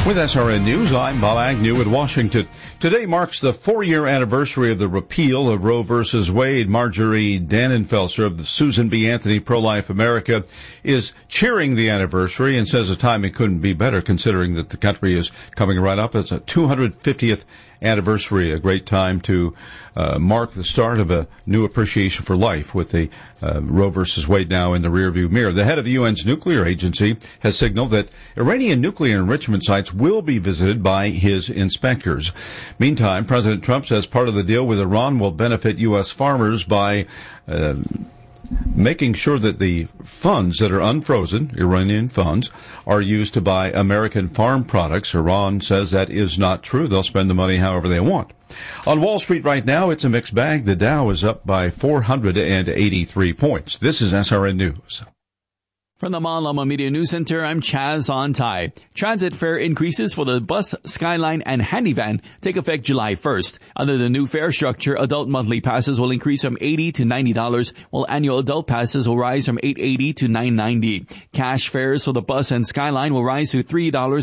With SRN News, I'm Bob Agnew in Washington. Today marks the 4-year anniversary of the repeal of Roe v. Wade. Marjorie Dannenfelser of the Susan B. Anthony Pro-Life America is cheering the anniversary and says the timing couldn't be better considering that the country is coming right up. It's a 250th anniversary, a great time to mark the start of a new appreciation for life with the Roe v. Wade now in the rearview mirror. The head of the UN's nuclear agency has signaled that Iranian nuclear enrichment sites will be visited by his inspectors. Meantime, President Trump says part of the deal with Iran will benefit U.S. farmers by making sure that the funds that are unfrozen, Iranian funds, are used to buy American farm products. Iran says that is not true. They'll spend the money however they want. On Wall Street right now, it's a mixed bag. The Dow is up by 483 points. This is SRN News. From the Malama Media News Center, I'm Chaz Ontai. Transit fare increases for the bus, Skyline, and Handyvan take effect July 1st. Under the new fare structure, adult monthly passes will increase from $80 to $90, while annual adult passes will rise from $880 to $990. Cash fares for the bus and Skyline will rise to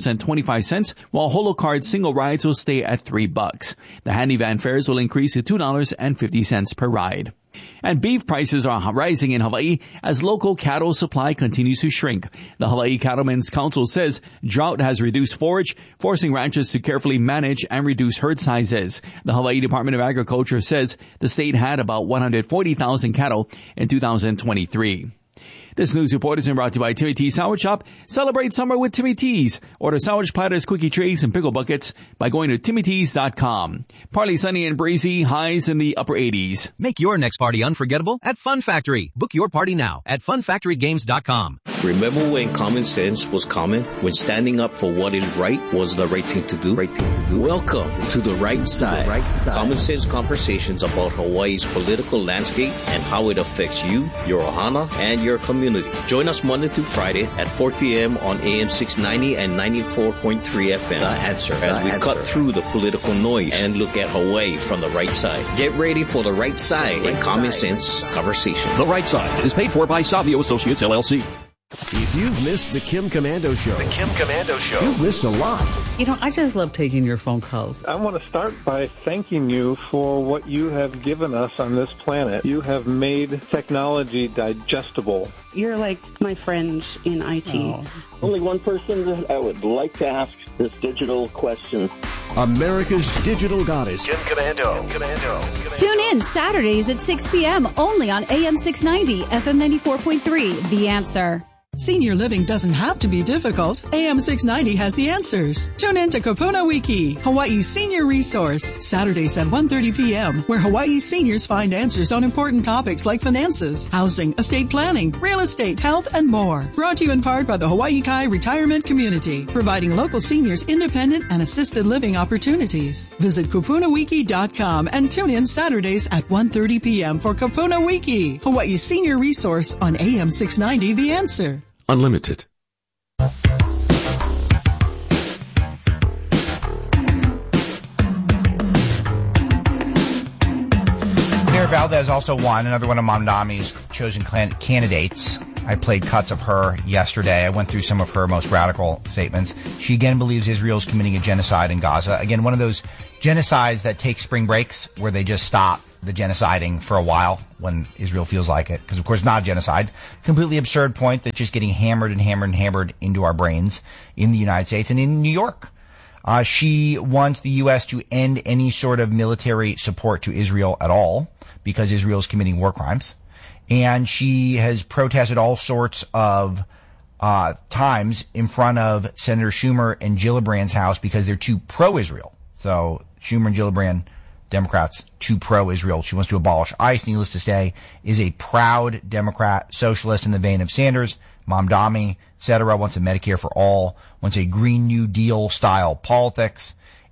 $3.25, while Holocard single rides will stay at $3. The Handyvan fares will increase to $2.50 per ride. And beef prices are rising in Hawaii as local cattle supply continues to shrink. The Hawaii Cattlemen's Council says drought has reduced forage, forcing ranchers to carefully manage and reduce herd sizes. The Hawaii Department of Agriculture says the state had about 140,000 cattle in 2023. This news report is brought to you by Timmy T's Sandwich Shop. Celebrate summer with Timmy T's. Order sandwich platters, cookie trays, and pickle buckets by going to TimmyT's.com. Partly sunny and breezy, highs in the upper 80s. Make your next party unforgettable at Fun Factory. Book your party now at funfactorygames.com. Remember when common sense was common? When standing up for what is right was the right thing to do? Welcome to The Right Side. Common sense conversations about Hawaii's political landscape and how it affects you, your ohana, and your community. Join us Monday through Friday at 4 p.m. on AM 690 and 94.3 FM. The Answer, as we cut through the political noise and look at Hawaii from the right side. Get ready for The Right Side and Common Sense Conversation. The Right Side is paid for by Savio Associates, LLC. If you've missed the Kim Komando Show, you've missed a lot. You know, I just love taking your phone calls. I want to start by thanking you for what you have given us on this planet. You have made technology digestible. You're like my friends in IT. Oh. Only one person that I would like to ask this digital question. America's digital goddess, Kim Komando. Tune in Saturdays at 6 p.m. only on AM 690, FM 94.3, The Answer. Senior living doesn't have to be difficult. AM 690 has the answers. Tune in to Kapuna Wiki, Hawaii's senior resource, Saturdays at 1:30 p.m., where Hawaii seniors find answers on important topics like finances, housing, estate planning, real estate, health, and more. Brought to you in part by the Hawaii Kai Retirement Community, providing local seniors independent and assisted living opportunities. Visit kapunawiki.com and tune in Saturdays at 1:30 p.m. for Kapuna Wiki, Hawaii's senior resource on AM 690 The Answer. Unlimited. Mayor Valdez also won, another one of Mamdami's chosen candidates. I played cuts of her yesterday. I went through some of her most radical statements. She again believes Israel's committing a genocide in Gaza. Again, one of those genocides that take spring breaks where they just stop the genociding for a while when Israel feels like it. Because, of course, not a genocide. Completely absurd point that's just getting hammered and hammered and hammered into our brains in the United States and in New York. She wants the U.S. to end any sort of military support to Israel at all because Israel is committing war crimes. And she has protested all sorts of times in front of Senator Schumer and Gillibrand's house because they're too pro-Israel. So Schumer and Gillibrand, Democrats, too pro-Israel. She wants to abolish ICE, needless to say, is a proud Democrat, socialist in the vein of Sanders, Mamdami, etc., wants a Medicare for all, wants a Green New Deal style politics,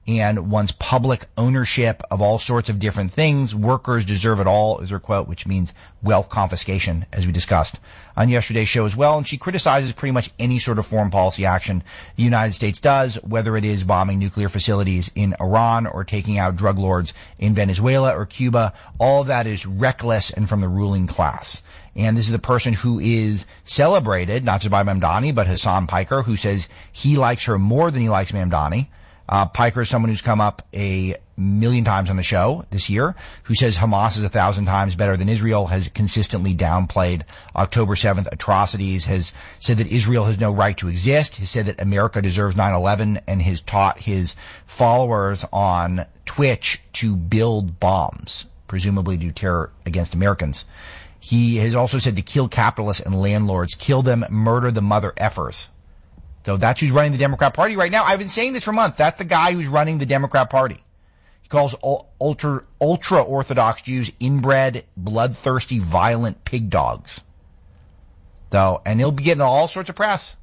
and wants public ownership of all sorts of different things. Workers deserve it all is her quote, which means wealth confiscation, as we discussed on yesterday's show as well. And she criticizes pretty much any sort of foreign policy action the United States does, whether it is bombing nuclear facilities in Iran or taking out drug lords in Venezuela or Cuba. All of that is reckless and from the ruling class. And this is the person who is celebrated, not just by Mamdani, but Hassan Piker, who says he likes her more than he likes Mamdani. Piker is someone who's come up a million times on the show this year, who says Hamas is 1,000 times better than Israel, has consistently downplayed October 7th atrocities, has said that Israel has no right to exist, has said that America deserves 9/11, and has taught his followers on Twitch to build bombs, presumably do terror against Americans. He has also said to kill capitalists and landlords, kill them, murder the mother effers. So that's who's running the Democrat Party right now. I've been saying this for months. That's the guy who's running the Democrat Party. He calls ultra-Orthodox Jews inbred, bloodthirsty, violent pig dogs. So, and he'll be getting all sorts of press.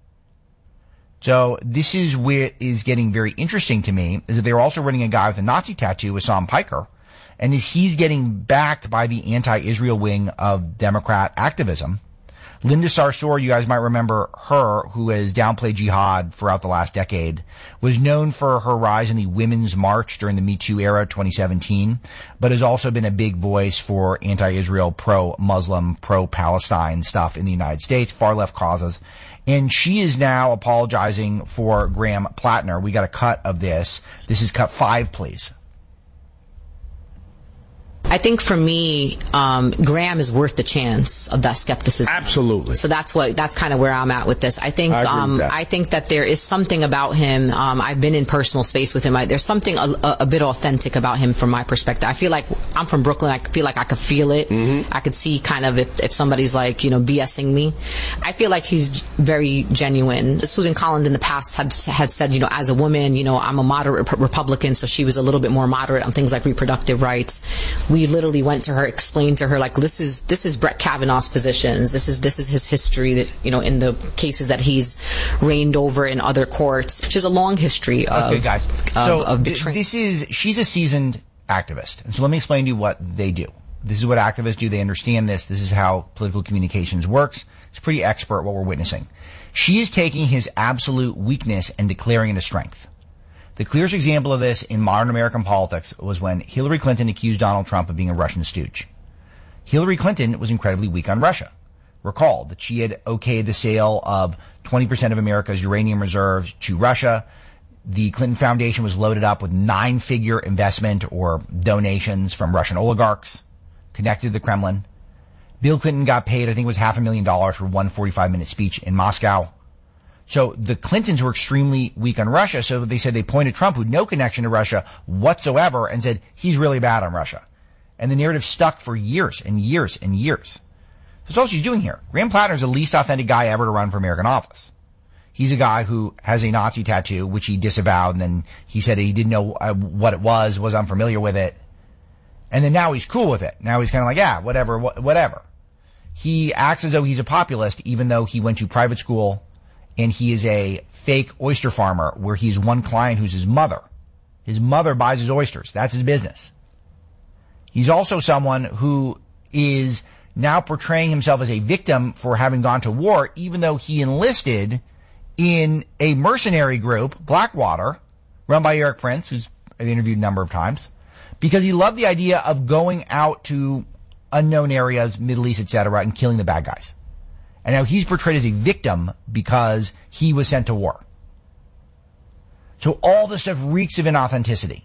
So this is where is getting very interesting to me, is that they're also running a guy with a Nazi tattoo, Hassan Piker, and he's getting backed by the anti-Israel wing of Democrat activism. Linda Sarsour, you guys might remember her, who has downplayed jihad throughout the last decade, was known for her rise in the Women's March during the Me Too era, 2017, but has also been a big voice for anti-Israel, pro-Muslim, pro-Palestine stuff in the United States, far-left causes. And she is now apologizing for Graham Plattner. We got a cut of this. This is cut 5, please. I think for me, Graham is worth the chance of that skepticism. Absolutely. So that's kind of where I'm at with this. I think that there is something about him. I've been in personal space with him. There's something a bit authentic about him from my perspective. I feel like I'm from Brooklyn. I feel like I could feel it. Mm-hmm. I could see kind of if somebody's like, BSing me. I feel like he's very genuine. Susan Collins in the past had said, as a woman, I'm a moderate Republican, so she was a little bit more moderate on things like reproductive rights. We literally went to her, explained to her, like, this is Brett Kavanaugh's positions. This is his history that, in the cases that he's reigned over in other courts. She has a long history of, okay, guys. of betrayal. She's a seasoned activist. And so let me explain to you what they do. This is what activists do. They understand this. This is how political communications works. It's pretty expert what we're witnessing. She is taking his absolute weakness and declaring it a strength. The clearest example of this in modern American politics was when Hillary Clinton accused Donald Trump of being a Russian stooge. Hillary Clinton was incredibly weak on Russia. Recall that she had okayed the sale of 20% of America's uranium reserves to Russia. The Clinton Foundation was loaded up with 9-figure investment or donations from Russian oligarchs connected to the Kremlin. Bill Clinton got paid, I think it was $500,000 for one 45-minute speech in Moscow. So the Clintons were extremely weak on Russia, so they said they pointed Trump, who had no connection to Russia whatsoever, and said, he's really bad on Russia. And the narrative stuck for years and years and years. That's all she's doing here. Graham Plattner is the least authentic guy ever to run for American office. He's a guy who has a Nazi tattoo, which he disavowed, and then he said he didn't know what it was unfamiliar with it. And then now he's cool with it. Now he's kind of like, yeah, whatever. He acts as though he's a populist, even though he went to private school, and he is a fake oyster farmer where he's one client who's his mother. His mother buys his oysters. That's his business. He's also someone who is now portraying himself as a victim for having gone to war, even though he enlisted in a mercenary group, Blackwater, run by Eric Prince, who's I've interviewed a number of times, because he loved the idea of going out to unknown areas, Middle East, etc., and killing the bad guys. And now he's portrayed as a victim because he was sent to war. So all this stuff reeks of inauthenticity.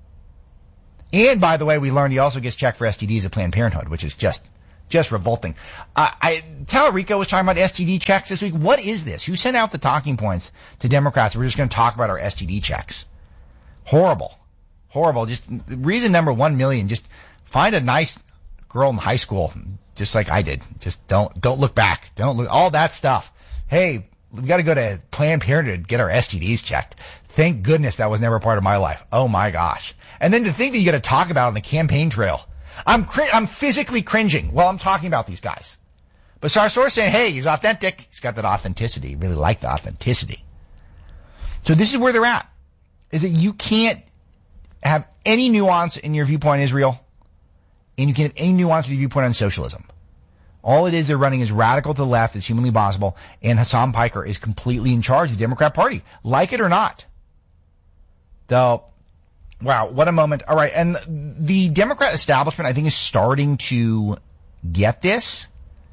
And by the way, we learned he also gets checked for STDs at Planned Parenthood, which is just revolting. Tallarico was talking about STD checks this week. What is this? Who sent out the talking points to Democrats? We're just going to talk about our STD checks. Horrible. Just reason number 1 million, just find a nice girl in high school, just like I did. Just don't look back. Don't look, all that stuff. Hey, we got to go to Planned Parenthood to get our STDs checked. Thank goodness that was never part of my life. Oh my gosh. And then to think that you got to talk about it on the campaign trail. I'm physically cringing while I'm talking about these guys. But Sarsour's saying, hey, he's authentic. He's got that authenticity. Really like the authenticity. So this is where they're at. is that you can't have any nuance in your viewpoint on Israel, and you can't have any nuance in your viewpoint on socialism. All it is, they're running as radical to the left as humanly possible, and Hassan Piker is completely in charge of the Democrat Party, like it or not. So, wow, what a moment. All right, and the Democrat establishment, I think, is starting to get this.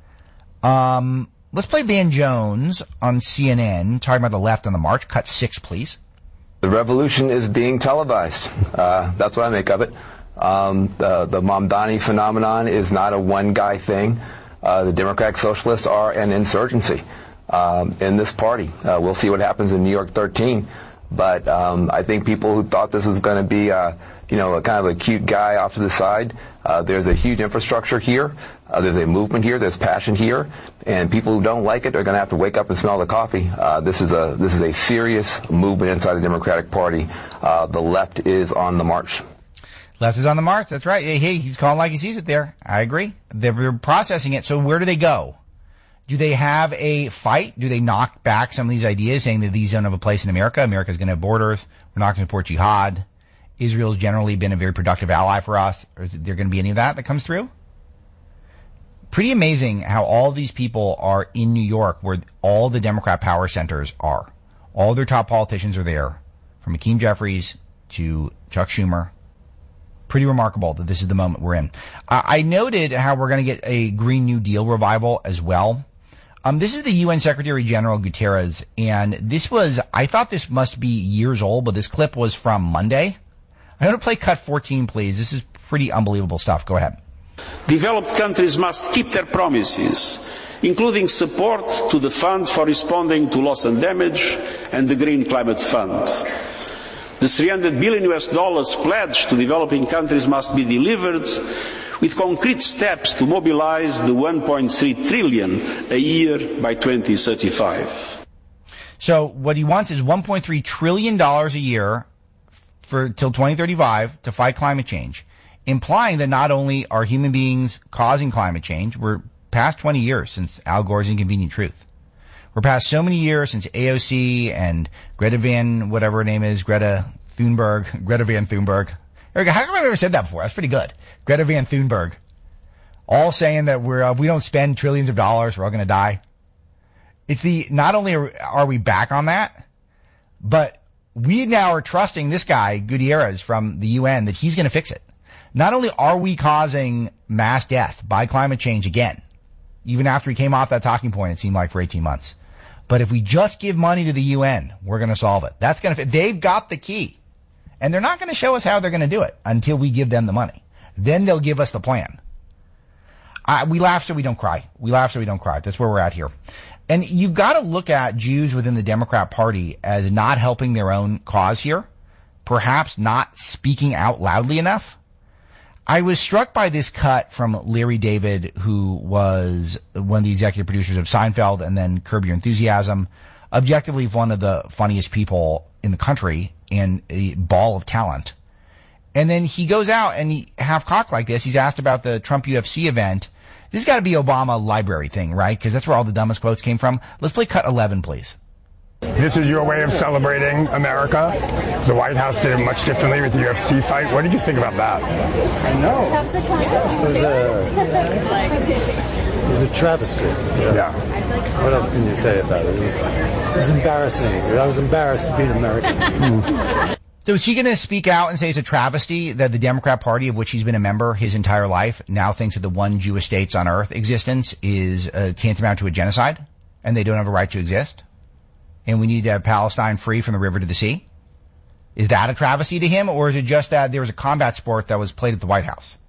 Let's play Van Jones on CNN, talking about the left on the march. Cut 6, please. The revolution is being televised. That's what I make of it. The Mamdani phenomenon is not a one-guy thing. The Democratic Socialists are an insurgency in this party. We'll see what happens in New York 13. But I think people who thought this was going to be, a kind of a cute guy off to the side, there's a huge infrastructure here. There's a movement here. There's passion here. And people who don't like it are going to have to wake up and smell the coffee. This is a serious movement inside the Democratic Party. The left is on the march. Left is on the march. That's right. Hey, he's calling like he sees it there. I agree. They're processing it. So where do they go? Do they have a fight? Do they knock back some of these ideas, saying that these don't have a place in America? America's going to have borders. We're not going to support jihad. Israel's generally been a very productive ally for us. Or is there going to be any of that comes through? Pretty amazing how all these people are in New York, where all the Democrat power centers are. All their top politicians are there, from Hakeem Jeffries to Chuck Schumer. Pretty remarkable that this is the moment we're in. I noted how we're going to get a Green New Deal revival as well. This is the UN Secretary General Guterres, and I thought this must be years old, but this clip was from Monday. I'm going to play cut 14, please. This is pretty unbelievable stuff. Go ahead. Developed countries must keep their promises, including support to the Fund for Responding to Loss and Damage and the Green Climate Fund. The $300 billion pledged to developing countries must be delivered with concrete steps to mobilize the $1.3 trillion a year by 2035. So what he wants is $1.3 trillion a year till 2035 to fight climate change, implying that not only are human beings causing climate change, we're past 20 years since Al Gore's Inconvenient Truth. We're past so many years since AOC and Greta Van Thunberg. Erica, how come I've never said that before? That's pretty good. Greta Van Thunberg. All saying that if we don't spend trillions of dollars, we're all going to die. Not only are we back on that, but we now are trusting this guy, Gutierrez from the UN, that he's going to fix it. Not only are we causing mass death by climate change again, even after he came off that talking point, it seemed like for 18 months. But if we just give money to the UN, we're going to solve it. That's going to fit. They've got the key. And they're not going to show us how they're going to do it until we give them the money. Then they'll give us the plan. We laugh so we don't cry. That's where we're at here. And you've got to look at Jews within the Democrat Party as not helping their own cause here. Perhaps not speaking out loudly enough. I was struck by this cut from Larry David, who was one of the executive producers of Seinfeld and then Curb Your Enthusiasm. Objectively one of the funniest people in the country and a ball of talent. And then he goes out and he half-cocked like this. He's asked about the Trump UFC event. This has got to be Obama library thing, right? Because that's where all the dumbest quotes came from. Let's play cut 11, please. This is your way of celebrating America. The White House did it much differently with the UFC fight. What did you think about that? I know. It was a travesty. Yeah. What else can you say about it? It was embarrassing. I was embarrassed to be an American. So is he going to speak out and say it's a travesty that the Democrat Party, of which he's been a member his entire life, now thinks that the one Jewish states on earth existence is tantamount to a genocide, and they don't have a right to exist? And we need to have Palestine free from the river to the sea? Is that a travesty to him, or is it just that there was a combat sport that was played at the White House?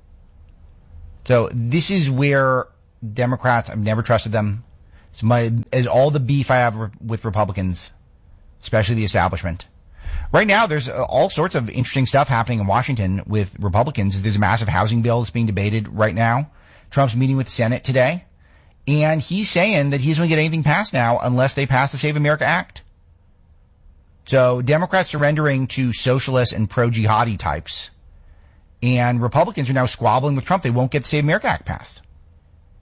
So this is where Democrats, I've never trusted them. It's all the beef I have with Republicans, especially the establishment. Right now, there's all sorts of interesting stuff happening in Washington with Republicans. There's a massive housing bill that's being debated right now. Trump's meeting with the Senate today. And he's saying that he's going to get anything passed now unless they pass the Save America Act. So Democrats surrendering to socialists and pro-jihadi types. And Republicans are now squabbling with Trump. They won't get the Save America Act passed.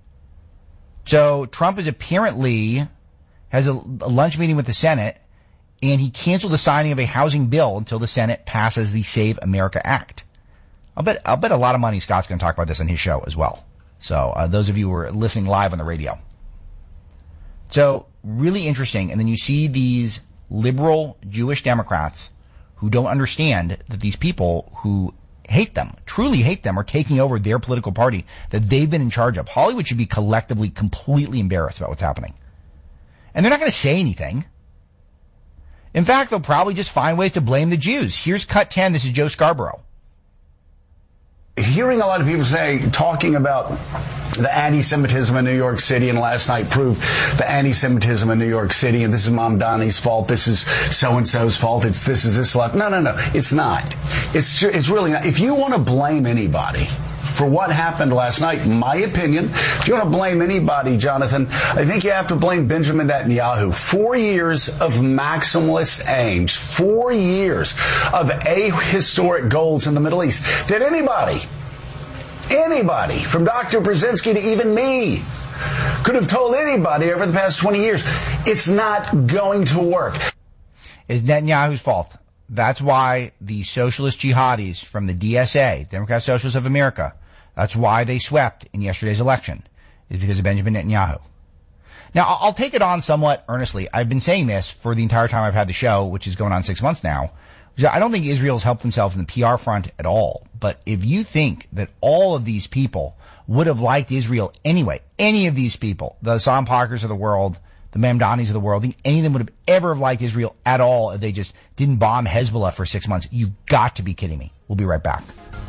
So Trump is apparently has a lunch meeting with the Senate. and he canceled the signing of a housing bill until the Senate passes the Save America Act. I'll bet a lot of money Scott's going to talk about this on his show as well. So those of you who are listening live on the radio. So really interesting. And then you see these liberal Jewish Democrats who don't understand that these people who hate them, truly hate them, are taking over their political party that they've been in charge of. Hollywood should be collectively completely embarrassed about what's happening. And they're not going to say anything. In fact, they'll probably just find ways to blame the Jews. Here's cut 10. This is Joe Scarborough. Hearing a lot of people talking about the anti-Semitism in New York City, and last night proved the anti-Semitism in New York City, and this is Mamdani's fault, this is so-and-so's fault, this is this luck. No, it's not. It's really not. If you want to blame anybody for what happened last night, my opinion, if you want to blame anybody, Jonathan, I think you have to blame Benjamin Netanyahu. 4 years of maximalist aims, 4 years of ahistoric goals in the Middle East. Did anybody from Dr. Brzezinski to even me could have told anybody over the past 20 years, it's not going to work. It's Netanyahu's fault. That's why the socialist jihadis from the DSA, Democrat Socialists of America, that's why they swept in yesterday's election, is because of Benjamin Netanyahu. Now, I'll take it on somewhat earnestly. I've been saying this for the entire time I've had the show, which is going on 6 months now. I don't think Israel's helped themselves in the PR front at all. But if you think that all of these people would have liked Israel anyway, any of these people, the Assam Parkers of the world, the Mamdanis of the world, think any of them would have ever liked Israel at all if they just didn't bomb Hezbollah for 6 months. You've got to be kidding me. We'll be right back.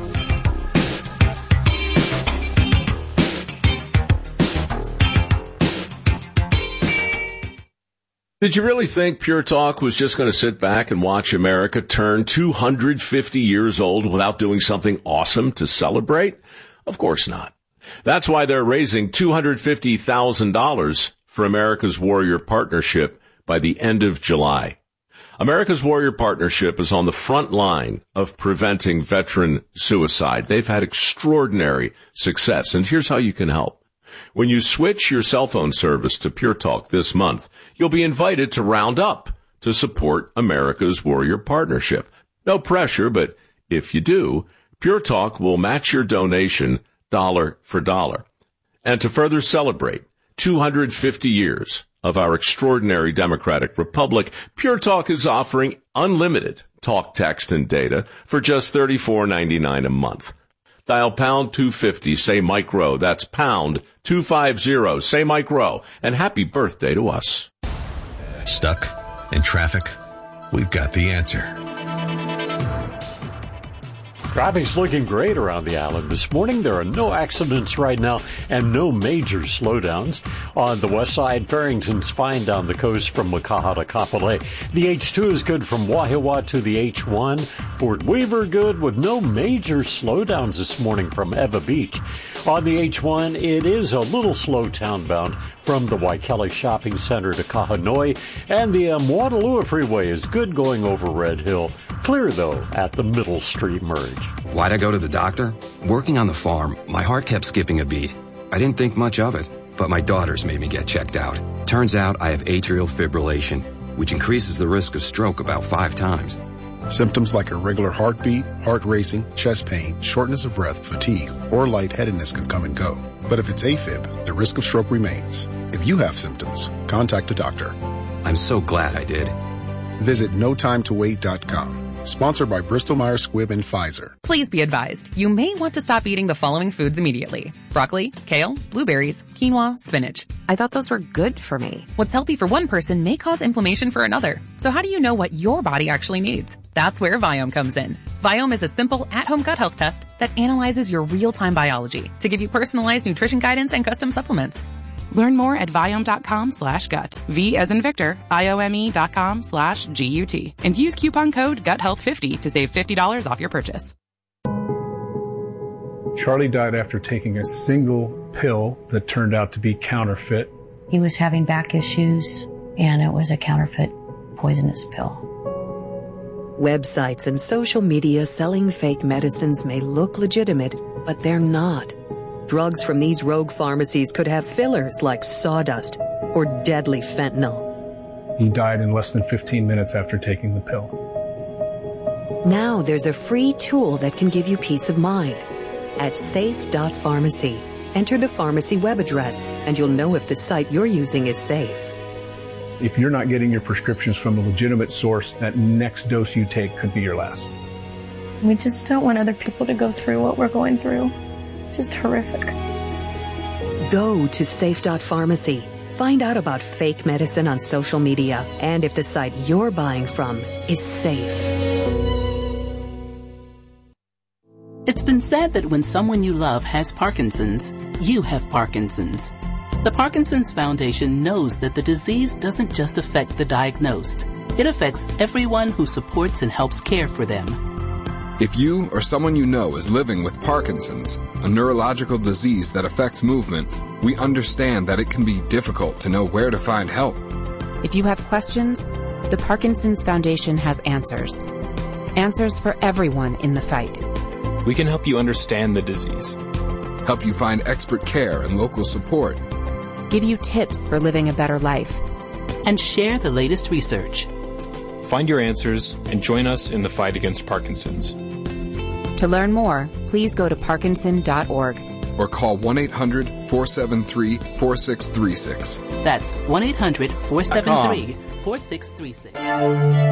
Did you really think Pure Talk was just going to sit back and watch America turn 250 years old without doing something awesome to celebrate? Of course not. That's why they're raising $250,000 for America's Warrior Partnership by the end of July. America's Warrior Partnership is on the front line of preventing veteran suicide. They've had extraordinary success, and here's how you can help. When you switch your cell phone service to Pure Talk this month, you'll be invited to round up to support America's Warrior Partnership. No pressure, but if you do, Pure Talk will match your donation dollar for dollar. And to further celebrate 250 years of our extraordinary democratic republic, Pure Talk is offering unlimited talk, text, and data for just $34.99 a month. Dial pound 250, say Mike Rowe. That's pound 250, say Mike Rowe. And happy birthday to us. Stuck in traffic? We've got the answer. Traffic's looking great around the island this morning. There are no accidents right now and no major slowdowns. On the west side, Farrington's fine down the coast from Wakaha to Kapolei. The H2 is good from Wahiawa to the H1. Fort Weaver good with no major slowdowns this morning from Eva Beach. On the H1, it is a little slow townbound from the Waikele Shopping Center to Kahanoi, and the Moanalua Freeway is good going over Red Hill. Clear, though, at the Middle Street merge. Why'd I go to the doctor? Working on the farm, my heart kept skipping a beat. I didn't think much of it, but my daughters made me get checked out. Turns out I have atrial fibrillation, which increases the risk of stroke about 5 times. Symptoms like irregular heartbeat, heart racing, chest pain, shortness of breath, fatigue, or lightheadedness can come and go. But if it's AFib, the risk of stroke remains. If you have symptoms, contact a doctor. I'm so glad I did. Visit notimetowait.com. Sponsored by Bristol-Myers Squibb and Pfizer. Please be advised, you may want to stop eating the following foods immediately. Broccoli, kale, blueberries, quinoa, spinach. I thought those were good for me. What's healthy for one person may cause inflammation for another. So how do you know what your body actually needs? That's where Viome comes in. Viome is a simple at-home gut health test that analyzes your real-time biology to give you personalized nutrition guidance and custom supplements. Learn more at Viome.com/gut. V as in Victor, IOME.com/GUT. And use coupon code GUTHEALTH50 to save $50 off your purchase. Charlie died after taking a single pill that turned out to be counterfeit. He was having back issues, and it was a counterfeit poisonous pill. Websites and social media selling fake medicines may look legitimate, but they're not. Drugs from these rogue pharmacies could have fillers like sawdust or deadly fentanyl. He died in less than 15 minutes after taking the pill. Now there's a free tool that can give you peace of mind. At safe.pharmacy, enter the pharmacy web address, and you'll know if the site you're using is safe. If you're not getting your prescriptions from a legitimate source, that next dose you take could be your last. We just don't want other people to go through what we're going through. It's just horrific. Go to safe.pharmacy. Find out about fake medicine on social media and if the site you're buying from is safe. It's been said that when someone you love has Parkinson's, you have Parkinson's. The Parkinson's Foundation knows that the disease doesn't just affect the diagnosed. It affects everyone who supports and helps care for them. If you or someone you know is living with Parkinson's, a neurological disease that affects movement, we understand that it can be difficult to know where to find help. If you have questions, the Parkinson's Foundation has answers. Answers for everyone in the fight. We can help you understand the disease, help you find expert care and local support, give you tips for living a better life, and share the latest research. Find your answers and join us in the fight against Parkinson's. To learn more, please go to parkinson.org or call 1-800-473-4636. That's 1-800-473-4636.